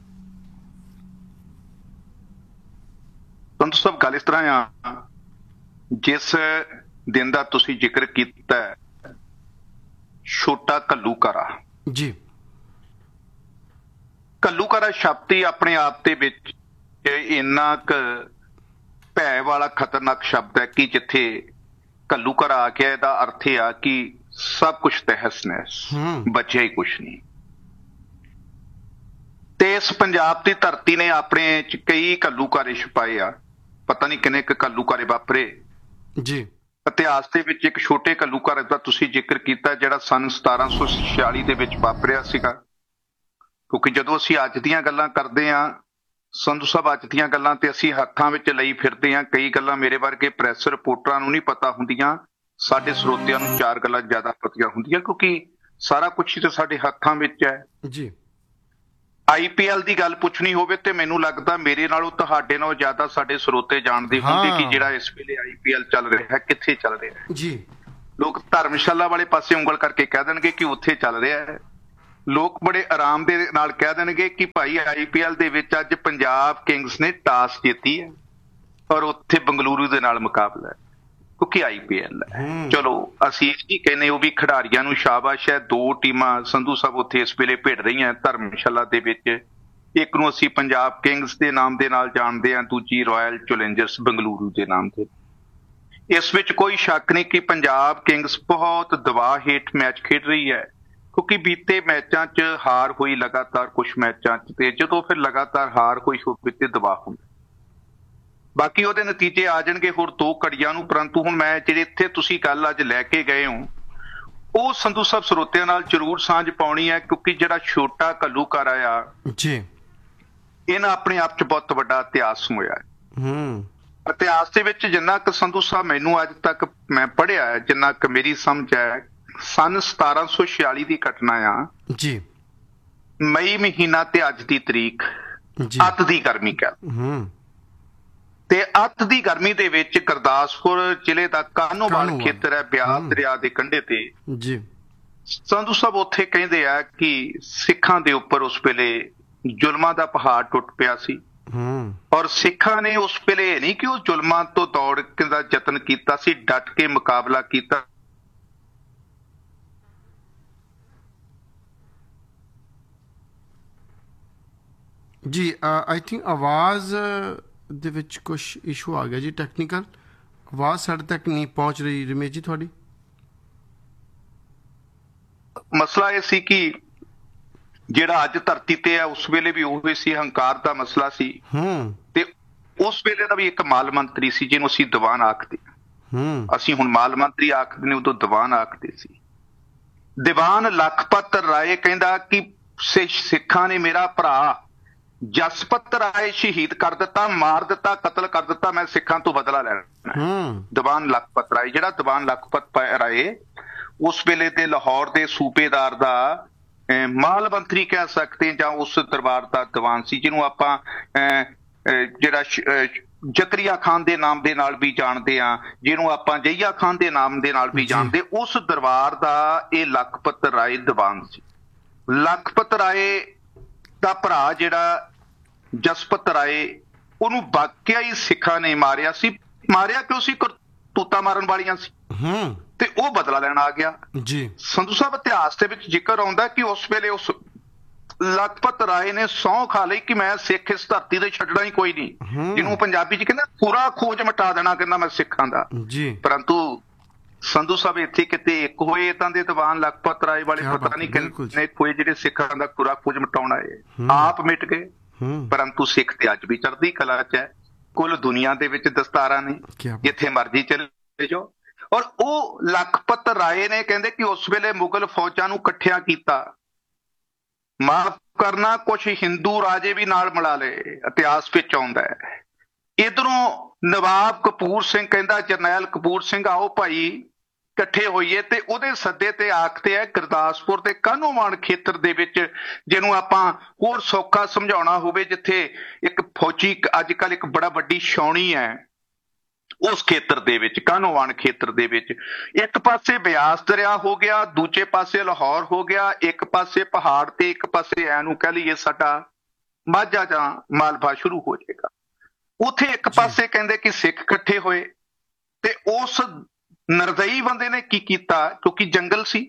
ਸੰਧੂ ਸਾਹਿਬ, ਗੱਲ ਇਸ ਤਰ੍ਹਾਂ ਆ, ਜਿਸ ਦਿਨ ਦਾ ਤੁਸੀਂ ਜ਼ਿਕਰ ਕੀਤਾ ਛੋਟਾ ਘੱਲੂਘਾਰਾ ਜੀ, ਘੱਲੂਘਾਰਾ ਸ਼ਬਦ ਹੀ ਆਪਣੇ ਆਪ ਦੇ ਵਿੱਚ ਇੰਨਾ ਕੁ ਭੈ ਵਾਲਾ ਖਤਰਨਾਕ ਸ਼ਬਦ ਹੈ ਕਿ ਜਿੱਥੇ ਘੱਲੂਘਾਰਾ ਆ ਗਿਆ, ਇਹਦਾ ਅਰਥ ਇਹ ਆ ਕਿ ਸਭ ਕੁਛ ਤਹਿਸ ਨਹਿਸ, ਬਚਿਆ ਹੀ ਕੁਛ ਨਹੀਂ। ਤੇ ਇਸ ਪੰਜਾਬ ਦੀ ਧਰਤੀ ਨੇ ਆਪਣੇ ਚ ਕਈ ਘੱਲੂਘਾਰੇ ਛੁਪਾਏ ਆ, ਪਤਾ ਨਹੀਂ ਕਿੰਨੇ ਕੁ ਘੱਲੂਘਾਰੇ ਵਾਪਰੇ ਜੀ। ਇਤਿਹਾਸ ਦੇ ਵਿੱਚ ਇੱਕ ਛੋਟੇ ਘੱਲੂਘਾਰੇ ਦਾ ਤੁਸੀਂ ਜ਼ਿਕਰ ਕੀਤਾ ਜਿਹੜਾ ਸੰਨ ਸਤਾਰਾਂ ਸੌ ਛਿਆਲੀ ਦੇ ਵਿੱਚ ਵਾਪਰਿਆ ਸੀਗਾ। ਕਿਉਂਕਿ ਜਦੋਂ ਅਸੀਂ ਅੱਜ ਦੀਆਂ ਗੱਲਾਂ ਕਰਦੇ ਹਾਂ ਸੰਧੂ ਸਾਹਿਬ, ਅੱਜ ਦੀਆਂ ਗੱਲਾਂ ਤੇ ਅਸੀਂ ਹੱਥਾਂ ਵਿੱਚ ਲਈ ਫਿਰਦੇ ਹਾਂ। ਕਈ ਗੱਲਾਂ ਮੇਰੇ ਵਰਗੇ ਪ੍ਰੈਸ ਰਿਪੋਰਟਰਾਂ ਨੂੰ ਨਹੀਂ ਪਤਾ ਹੁੰਦੀਆਂ, ਸਾਡੇ ਸਰੋਤਿਆਂ ਨੂੰ ਚਾਰ ਗੱਲਾਂ ਜ਼ਿਆਦਾ ਪਤੀਆਂ ਹੁੰਦੀਆਂ ਕਿਉਂਕਿ ਸਾਰਾ ਕੁਛ ਹੀ ਤਾਂ ਸਾਡੇ ਹੱਥਾਂ ਵਿੱਚ ਹੈ ਜੀ। ਆਈ ਪੀ ਐਲ ਦੀ ਗੱਲ ਪੁੱਛਣੀ ਹੋਵੇ ਤੇ ਮੈਨੂੰ ਲੱਗਦਾ ਮੇਰੇ ਨਾਲੋਂ ਤੁਹਾਡੇ ਨਾਲੋਂ ਜ਼ਿਆਦਾ ਸਾਡੇ ਸਰੋਤੇ ਜਾਣਦੇ ਹੋਣਗੇ ਕਿ ਜਿਹੜਾ ਇਸ ਵੇਲੇ ਆਈ ਪੀ ਐਲ ਚੱਲ ਰਿਹਾ ਹੈ, ਕਿੱਥੇ ਚੱਲ ਰਿਹਾ ਹੈ ਜੀ। ਲੋਕ ਧਰਮਸ਼ਾਲਾ ਵਾਲੇ ਪਾਸੇ ਉਂਗਲ ਕਰਕੇ ਕਹਿ ਦੇਣਗੇ ਕਿ ਉੱਥੇ ਚੱਲ ਰਿਹਾ ਹੈ। ਲੋਕ ਬੜੇ ਆਰਾਮ ਦੇ ਨਾਲ ਕਹਿ ਦੇਣਗੇ ਕਿ ਭਾਈ ਆਈ ਪੀ ਐਲ ਦੇ ਵਿੱਚ ਅੱਜ ਪੰਜਾਬ ਕਿੰਗਸ ਨੇ ਟਾਸ ਜਿੱਤੀ ਹੈ ਔਰ ਉੱਥੇ ਬੰਗਲੁਰੂ ਦੇ ਨਾਲ ਮੁਕਾਬਲਾ ਹੈ ਕਿਉਂਕਿ ਆਈ ਪੀ ਐਲ ਹੈ। ਚਲੋ ਅਸੀਂ ਇਹ ਵੀ ਕਹਿੰਦੇ ਉਹ ਵੀ ਖਿਡਾਰੀਆਂ ਨੂੰ ਸ਼ਾਬਾਸ਼ ਹੈ। ਦੋ ਟੀਮਾਂ ਸੰਧੂ ਸਾਹਿਬ ਉੱਥੇ ਇਸ ਵੇਲੇ ਭਿੜ ਰਹੀਆਂ ਧਰਮਸ਼ਾਲਾ ਦੇ ਵਿੱਚ। ਇੱਕ ਨੂੰ ਅਸੀਂ ਪੰਜਾਬ ਕਿੰਗਸ ਦੇ ਨਾਮ ਦੇ ਨਾਲ ਜਾਣਦੇ ਹਾਂ, ਦੂਜੀ ਰਾਇਲ ਚੈਲੰਜਰਸ ਬੰਗਲੁਰੂ ਦੇ ਨਾਮ ਤੇ। ਇਸ ਵਿੱਚ ਕੋਈ ਸ਼ੱਕ ਨਹੀਂ ਕਿ ਪੰਜਾਬ ਕਿੰਗਸ ਬਹੁਤ ਦਬਾਅ ਹੇਠ ਮੈਚ ਖੇਡ ਰਹੀ ਹੈ ਕਿਉਂਕਿ ਬੀਤੇ ਮੈਚਾਂ 'ਚ ਹਾਰ ਹੋਈ ਲਗਾਤਾਰ, ਕੁਛ ਮੈਚਾਂ 'ਚ, ਤੇ ਜਦੋਂ ਫਿਰ ਲਗਾਤਾਰ ਹਾਰ ਹੋਈ ਹੋਵੇ ਤੇ ਦਬਾਅ ਹੁੰਦਾ। ਬਾਕੀ ਉਹਦੇ ਨਤੀਜੇ ਆ ਜਾਣਗੇ ਹੋਰ ਦੋ ਘੜੀਆਂ ਨੂੰ। ਪਰੰਤੂ ਹੁਣ ਮੈਂ ਜਿਹੜੇ ਇੱਥੇ ਤੁਸੀਂ ਗੱਲ ਅੱਜ ਲੈ ਕੇ ਗਏ ਹੋ ਉਹ ਸੰਧੂ ਸਾਹਿਬ ਸਰੋਤਿਆਂ ਨਾਲ ਜ਼ਰੂਰ ਸਾਂਝ ਪਾਉਣੀ ਹੈ ਕਿਉਂਕਿ ਜਿਹੜਾ ਛੋਟਾ ਘੱਲੂਘਾਰਾ ਆ ਜੀ, ਇਹਨਾਂ ਆਪਣੇ ਆਪ 'ਚ ਬਹੁਤ ਵੱਡਾ ਇਤਿਹਾਸ ਹੋਇਆ ਹੈ। ਹੂੰ ਇਤਿਹਾਸ ਦੇ ਵਿੱਚ ਜਿੰਨਾ ਕੁ ਸੰਧੂ ਸਾਹਿਬ ਮੈਨੂੰ ਅੱਜ ਤੱਕ ਮੈਂ ਪੜ੍ਹਿਆ ਹੈ, ਜਿੰਨਾ ਕੁ ਮੇਰੀ ਸਮਝ ਹੈ, ਸੰਨ ਸਤਾਰਾਂ ਸੌ ਛਿਆਲੀ ਦੀ ਘਟਨਾ ਆ ਜੀ, ਮਈ ਮਹੀਨਾ ਤੇ ਅੱਜ ਦੀ ਤਰੀਕ, ਅੱਤ ਦੀ ਗਰਮੀ ਕਹਿ ਹੂੰ ਤੇ ਅੱਤ ਦੀ ਗਰਮੀ ਦੇ ਵਿੱਚ ਗੁਰਦਾਸਪੁਰ ਜ਼ਿਲ੍ਹੇ ਦਾ ਕਾਹਨੋਵਾਲ ਖੇਤਰ ਹੈ, ਬਿਆਸ ਦਰਿਆ ਦੇ ਕੰਢੇ ਤੇ ਜੀ। ਸੰਧੂ ਸਾਹਿਬ ਉੱਥੇ ਕਹਿੰਦੇ ਆ ਕਿ ਸਿੱਖਾਂ ਦੇ ਉੱਪਰ ਉਸ ਵੇਲੇ ਜ਼ੁਲਮਾਂ ਦਾ ਪਹਾੜ ਟੁੱਟ ਪਿਆ ਸੀ ਔਰ ਸਿੱਖਾਂ ਨੇ ਉਸ ਵੇਲੇ ਨਹੀਂ ਕਿ ਉਹ ਜ਼ੁਲਮਾਂ ਤੋਂ ਦੌੜਨ ਦਾ ਯਤਨ ਕੀਤਾ ਸੀ, ਡਟ ਕੇ ਮੁਕਾਬਲਾ ਕੀਤਾ। ਜੀ ਆਈ ਥਿੰਕ ਆਵਾਜ਼ ਦੇ ਵਿੱਚ ਕੁਛ ਇਸ਼ੂ ਆ ਗਿਆ ਜੀ, ਟੈਕਨੀਕਲ ਆਵਾਜ਼ ਸਾਡੇ ਤੱਕ ਨਹੀਂ ਪਹੁੰਚ ਰਹੀ ਰਮੇਸ਼ ਜੀ ਤੁਹਾਡੀ। ਮਸਲਾ ਇਹ ਸੀ ਕਿ ਜਿਹੜਾ ਅੱਜ ਧਰਤੀ ਤੇ ਆ ਉਸ ਵੇਲੇ ਵੀ ਉਹ ਸੀ, ਹੰਕਾਰ ਦਾ ਮਸਲਾ ਸੀ ਤੇ ਉਸ ਵੇਲੇ ਦਾ ਵੀ ਇੱਕ ਮਾਲ ਮੰਤਰੀ ਸੀ ਜਿਹਨੂੰ ਅਸੀਂ ਦੀਵਾਨ ਆਖਦੇ ਹਾਂ। ਅਸੀਂ ਹੁਣ ਮਾਲ ਮੰਤਰੀ ਆਖਦੇ ਨੇ, ਉਦੋਂ ਦੀਵਾਨ ਆਖਦੇ ਸੀ। ਦੀਵਾਨ ਲਖਪਤ ਰਾਏ ਕਹਿੰਦਾ ਕਿ ਸਿੱਖਾਂ ਨੇ ਮੇਰਾ ਭਰਾ ਜਸਪਤ ਰਾਏ ਸ਼ਹੀਦ ਕਰ ਦਿੱਤਾ, ਮਾਰ ਦਿੱਤਾ, ਕਤਲ ਕਰ ਦਿੱਤਾ, ਮੈਂ ਸਿੱਖਾਂ ਤੋਂ ਬਦਲਾ ਲੈਣਾ। ਦੀਵਾਨ ਲਖਪਤ ਰਾਏ, ਜਿਹੜਾ ਦੀਵਾਨ ਲਖਪਤ ਰਾਏ ਉਸ ਵੇਲੇ ਦੇ ਲਾਹੌਰ ਦੇ ਸੂਬੇਦਾਰ ਦਾ ਮਾਲ ਮੰਤਰੀ ਕਹਿ ਸਕਦੇ ਜਾਂ ਉਸ ਦਰਬਾਰ ਦਾ ਦੀਵਾਨ ਸੀ ਜਿਹਨੂੰ ਆਪਾਂ ਜਿਹੜਾ ਜ਼ਕਰੀਆ ਖਾਨ ਦੇ ਨਾਮ ਦੇ ਨਾਲ ਵੀ ਜਾਣਦੇ ਆ, ਜਿਹਨੂੰ ਆਪਾਂ ਜਹੀਆ ਖਾਨ ਦੇ ਨਾਮ ਦੇ ਨਾਲ ਵੀ ਜਾਣਦੇ, ਉਸ ਦਰਬਾਰ ਦਾ ਇਹ ਲਖਪਤ ਰਾਏ ਦੀਵਾਨ ਸੀ। ਲਖਪਤ ਰਾਏ ਦਾ ਭਰਾ ਜਿਹੜਾ ਜਸਪਤ ਰਾਏ, ਉਹਨੂੰ ਵਾਕਿਆ ਹੀ ਸਿੱਖਾਂ ਨੇ ਮਾਰਿਆ ਸੀ। ਮਾਰਿਆ ਕਿਉਂ ਸੀ? ਕਰਤੂਤਾਂ ਮਾਰਨ ਵਾਲੀਆਂ ਸੀ ਤੇ ਉਹ ਬਦਲਾ ਲੈਣ ਆ ਗਿਆ ਜੀ। ਸੰਧੂ ਸਾਹਿਬ ਇਤਿਹਾਸ ਦੇ ਵਿੱਚ ਜ਼ਿਕਰ ਆਉਂਦਾ ਕਿ ਉਸ ਵੇਲੇ ਉਸ ਲਖਪਤ ਰਾਏ ਨੇ ਸਹੁੰ ਖਾ ਲਈ ਕਿ ਮੈਂ ਸਿੱਖ ਇਸ ਧਰਤੀ ਤੇ ਛੱਡਣਾ ਹੀ ਕੋਈ ਨਹੀਂ, ਜਿਹਨੂੰ ਪੰਜਾਬੀ ਚ ਕਹਿੰਦਾ ਪੂਰਾ ਖੋਜ ਮਿਟਾ ਦੇਣਾ, ਕਹਿੰਦਾ ਮੈਂ ਸਿੱਖਾਂ ਦਾ ਜੀ। ਪਰੰਤੂ ਸੰਧੂ ਸਾਹਿਬ ਇੱਥੇ ਕਿਤੇ ਇੱਕ ਹੋਏ ਏਦਾਂ ਦੇ ਦੀਵਾਨ ਲਖਪਤ ਰਾਏ ਵਾਲੇ, ਪਤਾ ਨਹੀਂ ਕਿੰਨੇ ਹੋਏ ਜਿਹੜੇ ਸਿੱਖਾਂ ਦਾ ਪੂਰਾ ਖੋਜ ਮਿਟਾਉਣਾ ਹੈ। ਆਪ ਮਿਟ ਗਏ, ਪਰੰਤੂ ਸਿੱਖ ਤੇ ਅੱਜ ਵੀ ਚੜ੍ਹਦੀ ਕਲਾ ਚ ਹੈ। ਕੁੱਲ ਦੁਨੀਆ ਦੇ ਵਿੱਚ ਦਸਤਾਰਾਂ ਨੇ, ਜਿੱਥੇ ਮਰਜ਼ੀ ਚਲੇ ਜਾਓ। ਔਰ ਉਹ ਲਖਪਤ ਰਾਏ ਨੇ ਕਹਿੰਦੇ ਕਿ ਉਸ ਵੇਲੇ ਮੁਗਲ ਫੌਜਾਂ ਨੂੰ ਇਕੱਠਿਆਂ ਕੀਤਾ, ਮਾਫ ਕਰਨਾ ਕੁਛ ਹਿੰਦੂ ਰਾਜੇ ਵੀ ਨਾਲ ਮਿਲਾ ਲਏ, ਇਤਿਹਾਸ ਵਿੱਚ ਆਉਂਦਾ ਹੈ। ਇਧਰੋਂ ਨਵਾਬ ਕਪੂਰ ਸਿੰਘ ਕਹਿੰਦਾ ਜਰਨੈਲ ਕਪੂਰ ਸਿੰਘ ਆਓ ਭਾਈ ਇਕੱਠੇ ਹੋਈਏ, ਤੇ ਉਹਦੇ ਸੱਦੇ ਤੇ ਆਖਦੇ ਹੈ ਗੁਰਦਾਸਪੁਰ ਦੇ ਕਾਹਨੂੰਵਾਨ ਖੇਤਰ ਦੇ ਵਿੱਚ, ਜਿਹਨੂੰ ਆਪਾਂ ਹੋਰ ਸੌਖਾ ਸਮਝਾਉਣਾ ਹੋਵੇ, ਜਿੱਥੇ ਇੱਕ ਫੌਜੀ ਅੱਜ ਕੱਲ੍ਹ ਇੱਕ ਬੜਾ ਵੱਡੀ ਛਾਉਣੀ ਹੈ, ਉਸ ਖੇਤਰ ਦੇ ਵਿੱਚ ਕਾਹਨੂੰਵਾਨ ਖੇਤਰ ਦੇ ਵਿੱਚ ਇੱਕ ਪਾਸੇ ਬਿਆਸ ਦਰਿਆ ਹੋ ਗਿਆ, ਦੂਜੇ ਪਾਸੇ ਲਾਹੌਰ ਹੋ ਗਿਆ, ਇੱਕ ਪਾਸੇ ਪਹਾੜ ਤੇ ਇੱਕ ਪਾਸੇ ਐਨੂੰ ਕਹਿ ਲਈਏ ਸਾਡਾ ਮਾਝਾ ਜਾਂ ਮਾਲਵਾ ਸ਼ੁਰੂ ਹੋ ਜਾਏਗਾ। ਉੱਥੇ ਇੱਕ ਪਾਸੇ ਕਹਿੰਦੇ ਕਿ ਸਿੱਖ ਇਕੱਠੇ ਹੋਏ, ਤੇ ਉਸ ਨਰਦਈ ਬੰਦੇ ਨੇ ਕੀ ਕੀਤਾ, ਕਿਉਂਕਿ ਜੰਗਲ ਸੀ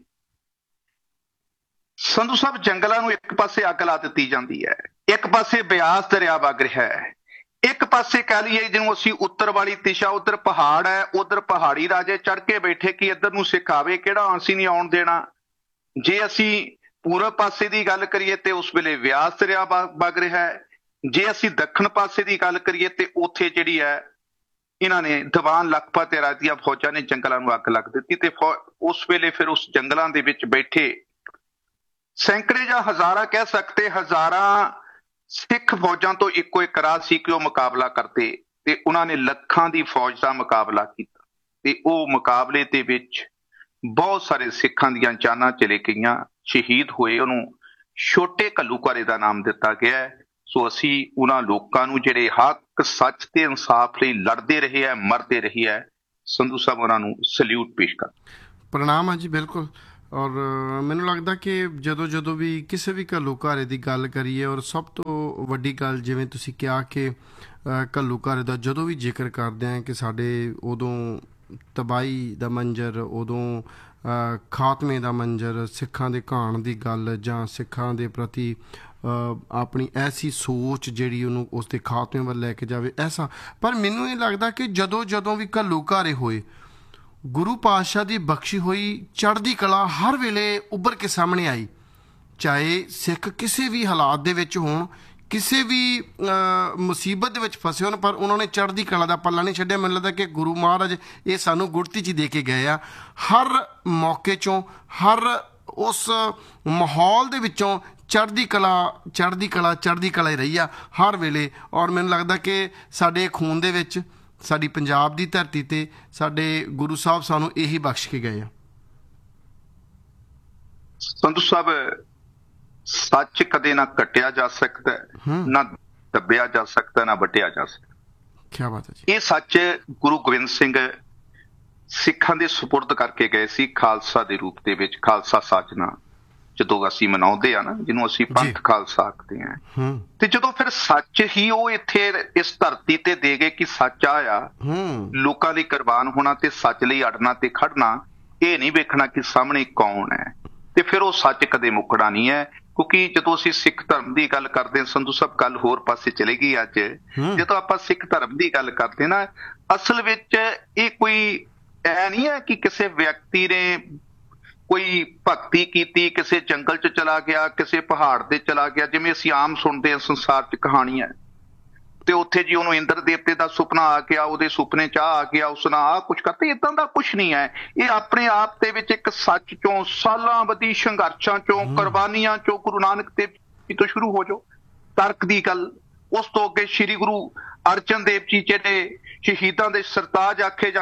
ਸੰਧੂ ਸਾਹਿਬ, ਜੰਗਲਾਂ ਨੂੰ ਇੱਕ ਪਾਸੇ ਅੱਗ ਲਾ ਦਿੱਤੀ ਜਾਂਦੀ ਹੈ, ਇੱਕ ਪਾਸੇ ਬਿਆਸ ਦਰਿਆ ਵਗ ਰਿਹਾ ਹੈ, ਇੱਕ ਪਾਸੇ ਕਹਿ ਲਈਏ ਜਿਹਨੂੰ ਅਸੀਂ ਉੱਤਰ ਵਾਲੀ ਦਿਸ਼ਾ, ਉੱਧਰ ਪਹਾੜ ਹੈ, ਉੱਧਰ ਪਹਾੜੀ ਰਾਜੇ ਚੜ ਕੇ ਬੈਠੇ ਕਿ ਇੱਧਰ ਨੂੰ ਸਿੱਖ ਆਵੇ ਕਿਹੜਾ, ਅਸੀਂ ਨਹੀਂ ਆਉਣ ਦੇਣਾ। ਜੇ ਅਸੀਂ ਪੂਰਬ ਪਾਸੇ ਦੀ ਗੱਲ ਕਰੀਏ ਤੇ ਉਸ ਵੇਲੇ ਬਿਆਸ ਦਰਿਆ ਵਗ ਰਿਹਾ ਹੈ, ਜੇ ਅਸੀਂ ਦੱਖਣ ਪਾਸੇ ਦੀ ਗੱਲ ਕਰੀਏ ਤੇ ਉੱਥੇ ਜਿਹੜੀ ਹੈ ਇਹਨਾਂ ਨੇ ਦੀਵਾਨ ਲਖਪਤ ਰਾਏ ਦੀਆਂ ਫੌਜਾਂ ਨੇ ਜੰਗਲਾਂ ਨੂੰ ਅੱਗ ਲੱਗ ਦਿੱਤੀ, ਤੇ ਉਸ ਵੇਲੇ ਫਿਰ ਉਸ ਜੰਗਲਾਂ ਦੇ ਵਿੱਚ ਬੈਠੇ ਸੈਂਕੜੇ ਜਾਂ ਹਜ਼ਾਰਾਂ ਕਹਿ ਸਕਦੇ, ਹਜ਼ਾਰਾਂ ਸਿੱਖ ਫੌਜਾਂ ਤੋਂ ਇੱਕੋ ਇੱਕ ਰਾਹ ਸੀ ਕਿ ਉਹ ਮੁਕਾਬਲਾ ਕਰਦੇ, ਤੇ ਉਹਨਾਂ ਨੇ ਲੱਖਾਂ ਦੀ ਫੌਜ ਦਾ ਮੁਕਾਬਲਾ ਕੀਤਾ, ਤੇ ਉਹ ਮੁਕਾਬਲੇ ਦੇ ਵਿੱਚ ਬਹੁਤ ਸਾਰੇ ਸਿੱਖਾਂ ਦੀਆਂ ਜਾਨਾਂ ਚਲੇ ਗਈਆਂ, ਸ਼ਹੀਦ ਹੋਏ। ਉਹਨੂੰ ਛੋਟੇ ਘੱਲੂਘਾਰੇ ਦਾ ਨਾਮ ਦਿੱਤਾ ਗਿਆ ਹੈ। ਸੋ ਅਸੀਂ ਉਹਨਾਂ ਲੋਕਾਂ ਨੂੰ ਜਿਹੜੇ ਹੱਕ ਸੱਚ ਤੇ ਇਨਸਾਫ ਲਈ ਲੜਦੇ ਰਹੇ ਹੈ, ਮਰਦੇ ਰਹੇ ਹੈ, ਸੰਧੂ ਸਾਹਿਬ ਉਹਨਾਂ ਨੂੰ ਸਲੂਟ ਪੇਸ਼ ਕਰ ਪ੍ਰਣਾਮ ਹੈ ਜੀ। ਬਿਲਕੁਲ। ਔਰ ਮੈਨੂੰ ਲੱਗਦਾ ਕਿ ਜਦੋਂ ਜਦੋਂ ਵੀ ਕਿਸੇ ਵੀ ਘੱਲੂਘਾਰੇ ਦੀ ਗੱਲ ਕਰੀਏ, ਔਰ ਸਭ ਤੋਂ ਵੱਡੀ ਗੱਲ ਜਿਵੇਂ ਤੁਸੀਂ ਕਿਹਾ ਕਿ ਘੱਲੂਘਾਰੇ ਦਾ ਜਦੋਂ ਵੀ ਜ਼ਿਕਰ ਕਰਦੇ ਹਾਂ ਕਿ ਸਾਡੇ ਉਦੋਂ ਤਬਾਹੀ ਦਾ ਮੰਜ਼ਰ, ਉਦੋਂ ਖਾਤਮੇ ਦਾ ਮੰਜ਼ਰ, ਸਿੱਖਾਂ ਦੇ ਘਾਣ ਦੀ ਗੱਲ ਜਾਂ ਸਿੱਖਾਂ ਦੇ ਪ੍ਰਤੀ ਆਪਣੀ ਐਸੀ ਸੋਚ ਜਿਹੜੀ ਉਹਨੂੰ ਉਸ ਦੇ ਖਾਤਮੇ ਵੱਲ ਲੈ ਕੇ ਜਾਵੇ, ਐਸਾ। ਪਰ ਮੈਨੂੰ ਇਹ ਲੱਗਦਾ ਕਿ ਜਦੋਂ ਜਦੋਂ ਵੀ ਘੱਲੂਘਾਰੇ ਹੋਏ, ਗੁਰੂ ਪਾਤਸ਼ਾਹ ਦੀ ਬਖਸ਼ੀ ਹੋਈ ਚੜ੍ਹਦੀ ਕਲਾ ਹਰ ਵੇਲੇ ਉੱਭਰ ਕੇ ਸਾਹਮਣੇ ਆਈ, ਚਾਹੇ ਸਿੱਖ ਕਿਸੇ ਵੀ ਹਾਲਾਤ ਦੇ ਵਿੱਚ ਹੋਣ, ਕਿਸੇ ਵੀ ਮੁਸੀਬਤ ਦੇ ਵਿੱਚ ਫਸੇ ਹੋਣ, ਪਰ ਉਹਨਾਂ ਨੇ ਚੜ੍ਹਦੀ ਕਲਾ ਦਾ ਪੱਲਾ ਨਹੀਂ ਛੱਡਿਆ। ਮੈਨੂੰ ਲੱਗਦਾ ਕਿ ਗੁਰੂ ਮਹਾਰਾਜ ਇਹ ਸਾਨੂੰ ਗੁੜਤੀ 'ਚ ਦੇ ਕੇ ਗਏ ਆ। ਹਰ ਮੌਕੇ 'ਚੋਂ, ਹਰ ਉਸ ਮਾਹੌਲ ਦੇ ਵਿੱਚੋਂ ਚੜ੍ਹਦੀ ਕਲਾ ਚੜ੍ਹਦੀ ਕਲਾ ਚੜ੍ਹਦੀ ਕਲਾ ਹੀ ਰਹੀ ਆ ਹਰ ਵੇਲੇ। ਔਰ ਮੈਨੂੰ ਲੱਗਦਾ ਕਿ ਸਾਡੇ ਖੂਨ ਦੇ ਵਿੱਚ, ਸਾਡੀ ਪੰਜਾਬ ਦੀ ਧਰਤੀ ਤੇ ਸਾਡੇ ਗੁਰੂ ਸਾਹਿਬ ਸਾਨੂੰ ਇਹੀ ਬਖਸ਼ ਕੇ ਗਏ ਆ। ਸੰਧੂ ਸਾਹਿਬ, ਸੱਚ ਕਦੇ ਨਾ ਕੱਟਿਆ ਜਾ ਸਕਦਾ, ਨਾ ਦੱਬਿਆ ਜਾ ਸਕਦਾ, ਨਾ ਵੱਢਿਆ ਜਾ ਸਕਦਾ। ਕੀ ਬਾਤ ਹੈ ਜੀ। ਇਹ ਸੱਚ ਗੁਰੂ ਗੋਬਿੰਦ ਸਿੰਘ ਸਿੱਖਾਂ ਦੇ ਸੁਪੁਰਦ ਕਰਕੇ ਗਏ ਸੀ ਖਾਲਸਾ ਦੇ ਰੂਪ ਦੇ ਵਿੱਚ। ਖਾਲਸਾ ਸਾਜਨਾ ਜਦੋਂ ਅਸੀਂ ਮਨਾਉਂਦੇ ਆ ਨਾ, ਜਿਹਨੂੰ ਅਸੀਂ ਪੰਥ ਖਾਲਸਾ ਆਖਦੇ ਹਾਂ, ਤੇ ਜਦੋਂ ਫਿਰ ਸੱਚ ਹੀ ਉਹ ਇੱਥੇ ਇਸ ਧਰਤੀ ਤੇ ਦੇ ਗਏ ਕਿ ਸੱਚ ਆ ਲੋਕਾਂ ਲਈ ਕੁਰਬਾਨ ਹੋਣਾ ਤੇ ਸੱਚ ਲਈ ਅੜਨਾ ਤੇ ਖੜਨਾ, ਇਹ ਨਹੀਂ ਵੇਖਣਾ ਕਿ ਸਾਹਮਣੇ ਕੌਣ ਹੈ, ਤੇ ਫਿਰ ਉਹ ਸੱਚ ਕਦੇ ਮੁੱਕਣਾ ਨਹੀਂ ਹੈ। ਕਿਉਂਕਿ ਜਦੋਂ ਅਸੀਂ ਸਿੱਖ ਧਰਮ ਦੀ ਗੱਲ ਕਰਦੇ ਹਾਂ ਸੰਧੂ ਸਾਹਿਬ, ਗੱਲ ਹੋਰ ਪਾਸੇ ਚਲੇ ਗਈ ਅੱਜ। ਜਦੋਂ ਆਪਾਂ ਸਿੱਖ ਧਰਮ ਦੀ ਗੱਲ ਕਰਦੇ ਨਾ, ਅਸਲ ਵਿੱਚ ਇਹ ਕੋਈ ਐ ਨਹੀਂ ਹੈ ਕਿ ਕਿਸੇ ਵਿਅਕਤੀ ਨੇ ਕੋਈ ਭਗਤੀ ਕੀਤੀ, ਕਿਸੇ ਜੰਗਲ 'ਚ ਚਲਾ ਗਿਆ, ਕਿਸੇ ਪਹਾੜ ਤੇ ਚਲਾ ਗਿਆ, ਜਿਵੇਂ ਅਸੀਂ ਆਮ ਸੁਣਦੇ ਹਾਂ ਸੰਸਾਰ 'ਚ ਕਹਾਣੀਆਂ, ਤੇ ਉੱਥੇ ਜੀ ਉਹਨੂੰ ਇੰਦਰ ਦੇਵਤੇ ਦਾ ਸੁਪਨਾ ਆ ਗਿਆ, ਉਹਦੇ ਸੁਪਨੇ 'ਚ ਆ ਗਿਆ, ਉਸ ਨਾਲ ਆਹ ਕੁਛ ਕਰਤੇ। ਏਦਾਂ ਦਾ ਕੁਛ ਨਹੀਂ ਹੈ। ਇਹ ਆਪਣੇ ਆਪ ਦੇ ਵਿੱਚ ਇੱਕ ਸੱਚ ਚੋਂ, ਸਾਲਾਂ ਬੱਧੀ ਸੰਘਰਸ਼ਾਂ ਚੋਂ, ਕੁਰਬਾਨੀਆਂ ਚੋਂ, ਗੁਰੂ ਨਾਨਕ ਦੇਵ ਜੀ ਤੋਂ ਸ਼ੁਰੂ ਹੋ ਜਾਓ, ਤਰਕ ਦੀ ਗੱਲ, ਉਸ ਤੋਂ ਅੱਗੇ ਸ਼੍ਰੀ ਗੁਰੂ ਅਰਜਨ ਦੇਵ ਜੀ ਜਿਹੜੇ ਸ਼ਹੀਦਾਂ ਦੇ ਸਰਤਾਜ ਆਖੇ ਜਾਂਦੇ,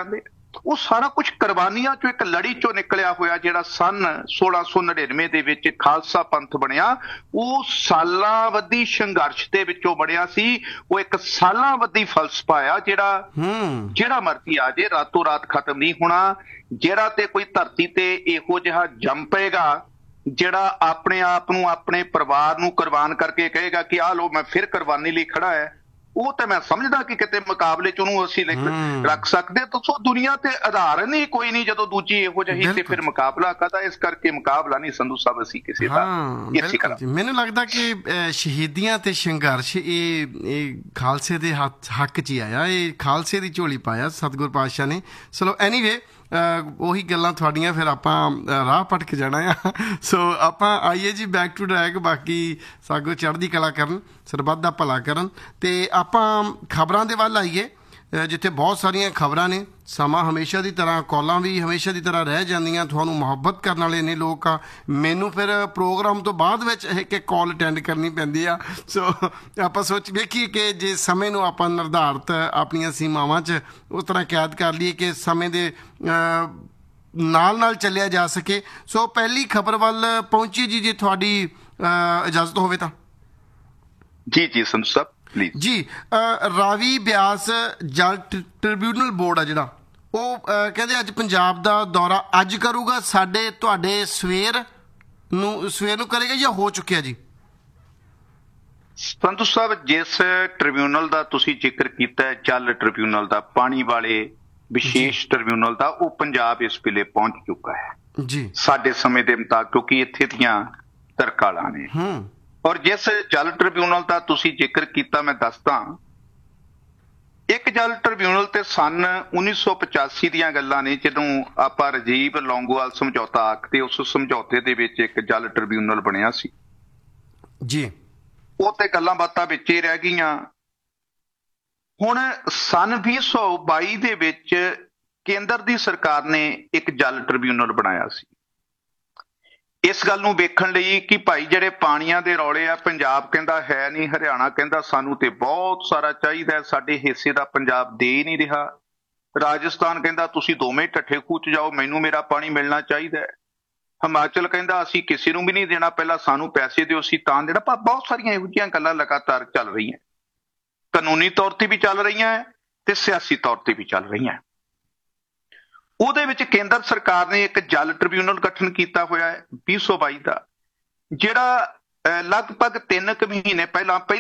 ਉਹ ਸਾਰਾ ਕੁਝ ਕੁਰਬਾਨੀਆਂ ਚੋਂ ਇੱਕ ਲੜੀ ਚੋਂ ਨਿਕਲਿਆ ਹੋਇਆ ਜਿਹੜਾ ਸਨ ਸੋਲਾਂ ਸੌ ਨੜਿਨਵੇਂ ਦੇ ਵਿੱਚ ਖਾਲਸਾ ਪੰਥ ਬਣਿਆ, ਉਹ ਸਾਲਾਂ ਵੱਧੀ ਸੰਘਰਸ਼ ਦੇ ਵਿੱਚੋਂ ਬਣਿਆ ਸੀ। ਉਹ ਇੱਕ ਸਾਲਾਂ ਵੱਧੀ ਫਲਸਫਾ ਆ ਜਿਹੜਾ ਜਿਹੜਾ ਮਰਜ਼ੀ ਆ ਜੇ ਰਾਤੋਂ ਰਾਤ ਖਤਮ ਨਹੀਂ ਹੋਣਾ। ਜਿਹੜਾ ਤੇ ਕੋਈ ਧਰਤੀ ਤੇ ਇਹੋ ਜਿਹਾ ਜੰਮ ਪਏਗਾ ਜਿਹੜਾ ਆਪਣੇ ਆਪ ਨੂੰ ਆਪਣੇ ਪਰਿਵਾਰ ਨੂੰ ਕੁਰਬਾਨ ਕਰਕੇ ਕਹੇਗਾ ਕਿ ਆਹ ਲੋ ਮੈਂ ਫਿਰ ਕੁਰਬਾਨੀ ਲਈ ਖੜਾ ਹੈ, ਉਹ ਤਾਂ ਮੈਂ ਸਮਝਦਾ ਕਿ ਕਿਤੇ ਮੁਕਾਬਲੇ ਚ ਉਹਨੂੰ ਅਸੀਂ ਰੱਖ ਸਕਦੇ। ਤਾਂ ਸੋ ਦੁਨੀਆ ਤੇ ਆਧਾਰਨ ਹੀ ਕੋਈ ਨਹੀਂ ਜਦੋਂ ਦੂਜੀ ਇਹੋ ਜਿਹੀ ਤੇ ਫਿਰ ਮੁਕਾਬਲਾ ਕਾਹਦਾ। ਇਸ ਕਰਕੇ ਮੁਕਾਬਲਾ ਨਹੀਂ ਸੰਧੂ ਸਾਹਿਬ ਅਸੀਂ ਕਿਸੇ ਦਾ ਇਸੇ ਕਰਾਂ। ਮੈਨੂੰ ਲੱਗਦਾ ਕਿ ਸ਼ਹੀਦੀਆਂ ਤੇ ਸੰਘਰਸ਼ ਇਹ ਇਹ ਖਾਲਸੇ ਦੇ ਹੱਕ ਚ ਹੀ ਆਇਆ, ਇਹ ਖਾਲਸੇ ਦੀ ਝੋਲੀ ਪਾਇਆ ਸਤਿਗੁਰ ਪਾਤਸ਼ਾਹ ਨੇ। ਚਲੋ ਐਨੀਵੇ ਉਹੀ ਗੱਲਾਂ ਤੁਹਾਡੀਆਂ ਫਿਰ ਆਪਾਂ ਰਾਹ ਭਟਕ ਜਾਣਾ ਆ। ਸੋ ਆਪਾਂ ਆਈਏ ਜੀ ਬੈਕ ਟੂ ਟਰੈਕ। ਬਾਕੀ ਸਾਗੋ ਚੜ੍ਹਦੀ ਕਲਾ ਕਰਨ, ਸਰਬੱਤ ਦਾ ਭਲਾ ਕਰਨ। ਤੇ ਆਪਾਂ ਖਬਰਾਂ ਦੇ ਵੱਲ ਆਈਏ ਜਿੱਥੇ ਬਹੁਤ ਸਾਰੀਆਂ ਖਬਰਾਂ ਨੇ। ਸਮਾਂ ਹਮੇਸ਼ਾ ਦੀ ਤਰ੍ਹਾਂ, ਕਾਲਾਂ ਵੀ ਹਮੇਸ਼ਾ ਦੀ ਤਰ੍ਹਾਂ ਰਹਿ ਜਾਂਦੀਆਂ। ਤੁਹਾਨੂੰ ਮੁਹੱਬਤ ਕਰਨ ਵਾਲੇ ਨੇ ਲੋਕ ਆ। ਮੈਨੂੰ ਫਿਰ ਪ੍ਰੋਗਰਾਮ ਤੋਂ ਬਾਅਦ ਵਿੱਚ ਇੱਕ ਇੱਕ ਕਾਲ ਅਟੈਂਡ ਕਰਨੀ ਪੈਂਦੀ ਆ। ਸੋ ਆਪਾਂ ਸੋਚ ਵੇਖੀਏ ਕਿ ਜੇ ਸਮੇਂ ਨੂੰ ਆਪਾਂ ਨਿਰਧਾਰਤ ਆਪਣੀਆਂ ਸੀਮਾਵਾਂ 'ਚ ਉਸ ਤਰ੍ਹਾਂ ਕੈਦ ਕਰ ਲਈਏ ਕਿ ਸਮੇਂ ਦੇ ਨਾਲ ਨਾਲ ਚੱਲਿਆ ਜਾ ਸਕੇ। ਸੋ ਪਹਿਲੀ ਖਬਰ ਵੱਲ ਪਹੁੰਚੀ ਜੀ, ਜੇ ਤੁਹਾਡੀ ਇਜਾਜ਼ਤ ਹੋਵੇ ਤਾਂ। ਜੀ ਜੀ ਸੰਧੂ ਸਾਹਿਬ ਪਲੀਜ਼ ਜੀ। ਰਾਵੀ ਬਿਆਸ ਜਲ ਟ੍ਰਿਬਿਊਨਲ ਬੋਰਡ ਆ ਜਿਹੜਾ, ਉਹ ਕਹਿੰਦੇ ਅੱਜ ਪੰਜਾਬ ਦਾ ਦੌਰਾ ਅੱਜ ਕਰੂਗਾ। ਸਾਡੇ ਤੁਹਾਡੇ ਸਵੇਰ ਨੂੰ ਸਵੇਰ ਨੂੰ ਕਰੇਗਾ ਜਾਂ ਹੋ ਚੁੱਕਿਆ ਜੀ? ਸੰਧੂ ਸਾਹਿਬ ਜਿਸ ਟ੍ਰਿਬਿਊਨਲ ਦਾ ਤੁਸੀਂ ਜ਼ਿਕਰ ਕੀਤਾ ਹੈ, ਜਲ ਟ੍ਰਿਬਿਊਨਲ ਦਾ, ਪਾਣੀ ਵਾਲੇ ਵਿਸ਼ੇਸ਼ ਟ੍ਰਿਬਿਊਨਲ ਦਾ, ਉਹ ਪੰਜਾਬ ਇਸ ਵੇਲੇ ਪਹੁੰਚ ਚੁੱਕਾ ਹੈ ਜੀ ਸਾਡੇ ਸਮੇਂ ਦੇ ਮੁਤਾਬਕ, ਕਿਉਂਕਿ ਇੱਥੇ ਦੀਆਂ ਤਰਕਾਲਾਂ ਨੇ। ਹੂੰ ਔਰ ਜਿਸ ਜਲ ਟ੍ਰਿਬਿਊਨਲ ਦਾ ਤੁਸੀਂ ਜ਼ਿਕਰ ਕੀਤਾ ਮੈਂ ਦੱਸਦਾ, ਇੱਕ ਜਲ ਟ੍ਰਿਬਿਊਨਲ ਤੇ ਸਨ ਉੱਨੀ ਸੌ ਪਚਾਸੀ ਦੀਆਂ ਗੱਲਾਂ ਨੇ, ਜਦੋਂ ਆਪਾਂ ਰਾਜੀਵ ਲੌਂਗੋਵਾਲ ਸਮਝੌਤਾ ਆਖਦੇ, ਉਸ ਸਮਝੌਤੇ ਦੇ ਵਿੱਚ ਇੱਕ ਜਲ ਟ੍ਰਿਬਿਊਨਲ ਬਣਿਆ ਸੀ ਜੀ। ਉਹ ਤੇ ਗੱਲਾਂ ਬਾਤਾਂ ਵਿੱਚ ਹੀ ਰਹਿ ਗਈਆਂ। ਹੁਣ ਸਨ ਵੀਹ ਸੌ ਬਾਈ ਦੇ ਵਿੱਚ ਕੇਂਦਰ ਦੀ ਸਰਕਾਰ ਨੇ ਇੱਕ ਜਲ ਟ੍ਰਿਬਿਊਨਲ ਬਣਾਇਆ ਸੀ ਇਸ ਗੱਲ ਨੂੰ ਵੇਖਣ ਲਈ ਕਿ ਭਾਈ ਜਿਹੜੇ ਪਾਣੀਆਂ ਦੇ ਰੌਲੇ ਆ, ਪੰਜਾਬ ਕਹਿੰਦਾ ਹੈ ਨਹੀਂ, ਹਰਿਆਣਾ ਕਹਿੰਦਾ ਸਾਨੂੰ ਤੇ ਬਹੁਤ ਸਾਰਾ ਚਾਹੀਦਾ, ਸਾਡੇ ਹਿੱਸੇ ਦਾ ਪੰਜਾਬ ਦੇ ਹੀ ਨਹੀਂ ਰਿਹਾ, ਰਾਜਸਥਾਨ ਕਹਿੰਦਾ ਤੁਸੀਂ ਦੋਵੇਂ ਢੱਠੇ ਖੂਹ 'ਚ ਜਾਓ, ਮੈਨੂੰ ਮੇਰਾ ਪਾਣੀ ਮਿਲਣਾ ਚਾਹੀਦਾ, ਹਿਮਾਚਲ ਕਹਿੰਦਾ ਅਸੀਂ ਕਿਸੇ ਨੂੰ ਵੀ ਨਹੀਂ ਦੇਣਾ, ਪਹਿਲਾਂ ਸਾਨੂੰ ਪੈਸੇ ਦਿਓ ਅਸੀਂ ਤਾਂ ਦੇਣਾ। ਪਰ ਬਹੁਤ ਸਾਰੀਆਂ ਇਹੋ ਜਿਹੀਆਂ ਗੱਲਾਂ ਲਗਾਤਾਰ ਚੱਲ ਰਹੀਆਂ, ਕਾਨੂੰਨੀ ਤੌਰ ਤੇ ਵੀ ਚੱਲ ਰਹੀਆਂ ਤੇ ਸਿਆਸੀ ਤੌਰ ਤੇ ਵੀ ਚੱਲ ਰਹੀਆਂ। ਉਹਦੇ ਵਿੱਚ ਕੇਂਦਰ ਸਰਕਾਰ ਨੇ ਇੱਕ ਜਲ ਟ੍ਰਿਬਿਊਨਲ ਗਠਨ ਕੀਤਾ ਹੋਇਆ ਹੈ ਵੀਹ ਸੌ ਬਾਈ ਦਾ, ਜਿਹੜਾ ਲਗਭਗ ਤਿੰਨ ਕੁ ਮਹੀਨੇ ਪਹਿਲਾਂ ਪਹਿਲੀ